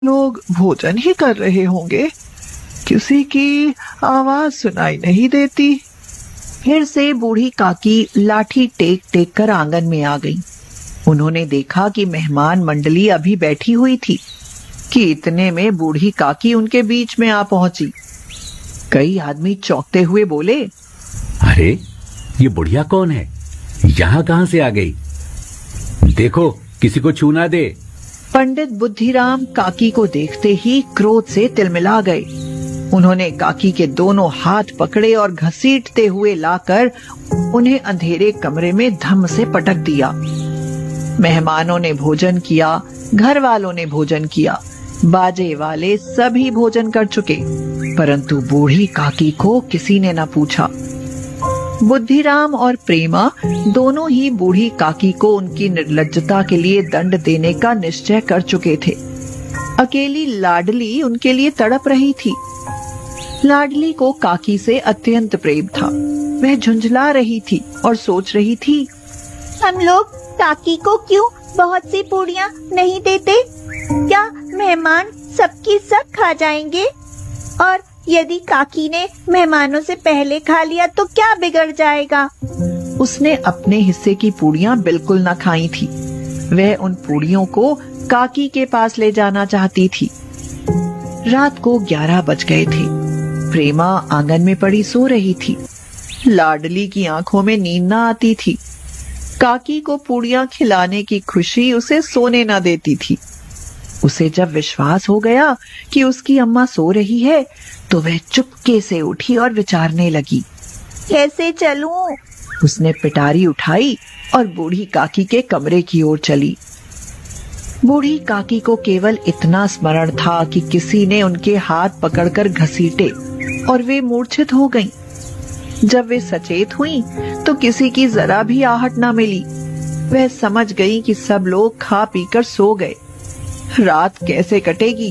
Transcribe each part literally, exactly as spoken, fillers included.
लोग भोजन ही कर रहे होंगे। किसी की आवाज सुनाई नहीं देती। फिर से बूढ़ी काकी लाठी टेक टेक कर आंगन में आ गई। उन्होंने देखा कि मेहमान मंडली अभी बैठी हुई थी कि इतने में बूढ़ी काकी उनके बीच में आ पहुंची। कई आदमी चौंकते हुए बोले, अरे ये बुढ़िया कौन है? यहाँ कहाँ से आ गई? देखो किसी को छू ना दे। पंडित बुद्धिराम काकी को देखते ही क्रोध से तिलमिला गए। उन्होंने काकी के दोनों हाथ पकड़े और घसीटते हुए लाकर उन्हें अंधेरे कमरे में धम से पटक दिया। मेहमानों ने भोजन किया, घर वालों ने भोजन किया, बाजे वाले सभी भोजन कर चुके, परंतु बूढ़ी काकी को किसी ने न पूछा। बुद्धिराम और प्रेमा दोनों ही बूढ़ी काकी को उनकी निर्लज्जता के लिए दंड देने का निश्चय कर चुके थे। अकेली लाडली उनके लिए तड़प रही थी। लाडली को काकी से अत्यंत प्रेम था। वह झुंझला रही थी और सोच रही थी, हम लोग काकी को क्यों बहुत सी पूड़ियाँ नहीं देते? क्या मेहमान सबकी सब खा जाएंगे? और यदि काकी ने मेहमानों से पहले खा लिया तो क्या बिगड़ जाएगा? उसने अपने हिस्से की पूड़ियाँ बिल्कुल न खाई थी। वह उन पूड़ियों को काकी के पास ले जाना चाहती थी। रात को ग्यारह बज गए थे। प्रेमा आंगन में पड़ी सो रही थी। लाडली की आंखों में नींद न आती थी। काकी को पूड़ियाँ खिलाने की खुशी उसे सोने न देती थी। उसे जब विश्वास हो गया कि उसकी अम्मा सो रही है, तो वह चुपके से उठी और विचारने लगी, कैसे चलूं? उसने पिटारी उठाई और बूढ़ी काकी के कमरे की ओर चली। बूढ़ी काकी को केवल इतना स्मरण था कि किसी ने उनके हाथ पकड़कर घसीटे और वे मूर्छित हो गईं। जब वे सचेत हुईं, तो किसी की जरा भी आहट न मिली। वह समझ गई कि सब लोग खा पीकर सो गए। रात कैसे कटेगी?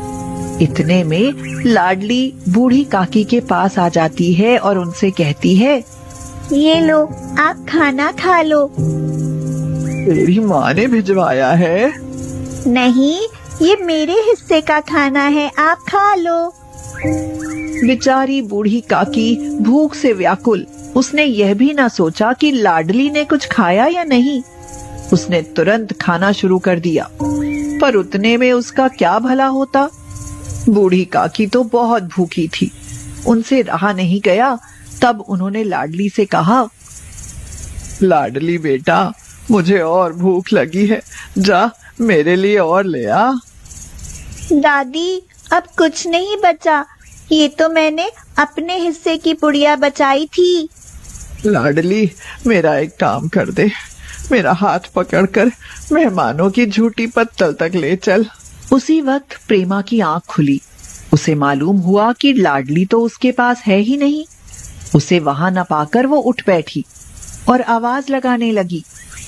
इतने में लाडली बूढ़ी काकी के पास आ जाती है और उनसे कहती है, ये लो, आप खाना खा लो। तेरी माँ ने भिजवाया है? नहीं, ये मेरे हिस्से का खाना है, आप खा लो। बेचारी बूढ़ी काकी भूख से व्याकुल। उसने यह भी ना सोचा कि लाडली ने कुछ खाया या नहीं। उसने तुरंत खाना शुरू कर दिया, पर उतने में उसका क्या भला होता। बूढ़ी काकी तो बहुत भूखी थी। उनसे रहा नहीं गया। तब उन्होंने लाडली से कहा, लाडली बेटा, मुझे और भूख लगी है, जा मेरे लिए और ले आ। दादी, अब कुछ नहीं बचा, ये तो मैंने अपने हिस्से की पुड़िया बचाई थी। लाडली, मेरा एक काम कर दे, मेरा हाथ पकड़कर मेहमानों की झूठी पत्तल तक ले चल। उसी वक्त प्रेमा की आंख खुली। उसे मालूम हुआ कि लाडली तो उसके पास है ही नहीं। उसे वहां न पाकर वो उठ बैठी और आवाज लगाने लगी,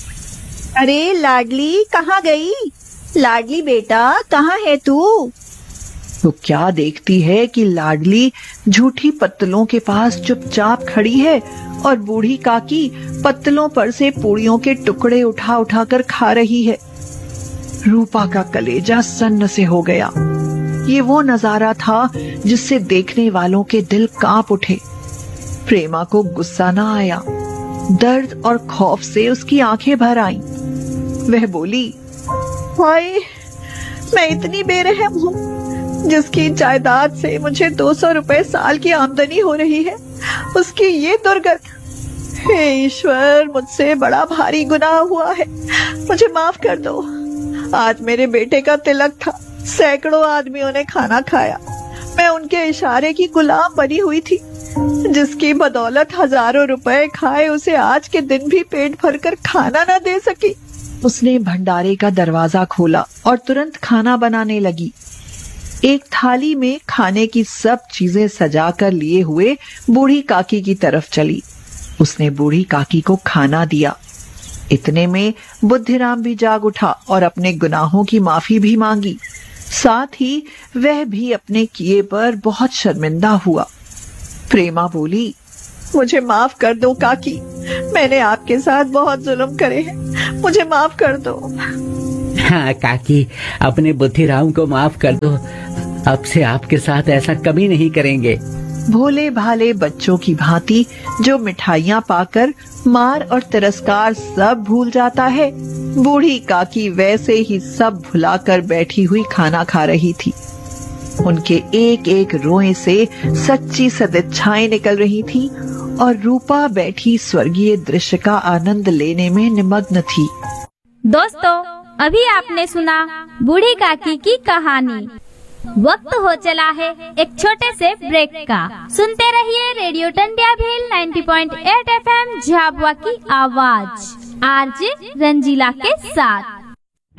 अरे लाडली, कहाँ गई? लाडली बेटा, कहाँ है तू? तो क्या देखती है कि लाडली झूठी पत्तलों के पास चुपचाप खड़ी है और बूढ़ी काकी पत्तलों पर से पूड़ियों के टुकड़े उठा उठा कर खा रही है। रूपा का कलेजा सन्न से हो गया। ये वो नजारा था जिससे देखने वालों के दिल कांप उठे। प्रेमा को गुस्सा न आया, दर्द और खौफ से उसकी आंखें भर आईं। वह बोली, हाय, मैं इतनी बेरहम हूँ। जिसकी जायदाद से मुझे दो सौ रुपए साल की आमदनी हो रही है, उसकी ये दुर्गत। हे ईश्वर, मुझसे बड़ा भारी गुनाह हुआ है, मुझे माफ कर दो। आज मेरे बेटे का तिलक था, सैकड़ों आदमियों ने खाना खाया। मैं उनके इशारे की गुलाम बनी हुई थी। जिसकी बदौलत हजारों रुपए खाए, उसे आज के दिन भी पेट भरकर खाना न दे सकी। उसने भंडारे का दरवाजा खोला और तुरंत खाना बनाने लगी। एक थाली में खाने की सब चीजें सजा कर लिए हुए बूढ़ी काकी की तरफ चली। उसने बूढ़ी काकी को खाना दिया। इतने में बुद्धिराम भी जाग उठा और अपने गुनाहों की माफी भी मांगी। साथ ही वह भी अपने किए पर बहुत शर्मिंदा हुआ। प्रेमा बोली, मुझे माफ कर दो काकी, मैंने आपके साथ बहुत जुल्म करे हैं, मुझे माफ कर दो। हाँ काकी, अपने बुद्धिराम को माफ कर दो। अब से आपके साथ ऐसा कभी नहीं करेंगे। भोले भाले बच्चों की भांति जो मिठाइयाँ पाकर मार और तिरस्कार सब भूल जाता है, बूढ़ी काकी वैसे ही सब भुलाकर बैठी हुई खाना खा रही थी। उनके एक एक रोए से सच्ची सदिच्छाएं निकल रही थी और रूपा बैठी स्वर्गीय दृश्य का आनंद लेने में निमग्न थी। दोस्तों, अभी आपने सुना बूढ़ी काकी की कहानी। वक्त हो चला है एक छोटे से ब्रेक का। सुनते रहिए रेडियो टंडिया भील नब्बे पॉइंट आठ एफ एम झाबुआ की आवाज, आरजे रंजीला के साथ।